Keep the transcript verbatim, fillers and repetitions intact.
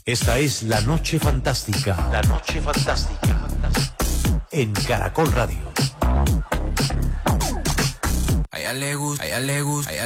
Esta es La Noche Fantástica. La Noche Fantástica. En Caracol Radio. A ella le gusta, a ella le gusta, a ella